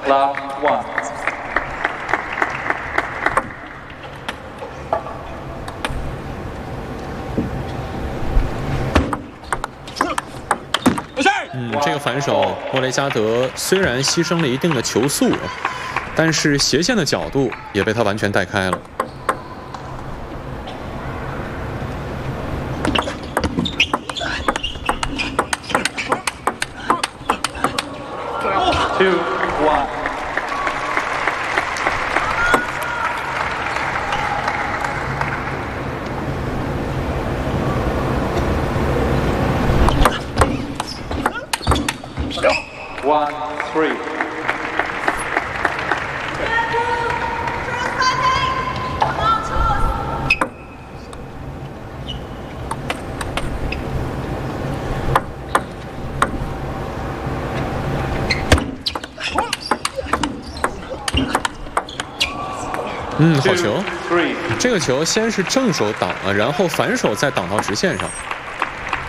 Love 1。 这个反手，莫雷加德虽然牺牲了一定的球速，但是斜线的角度也被他完全带开了。 2-1。1-3。 好球！这个球先是正手挡了，然后反手再挡到直线上。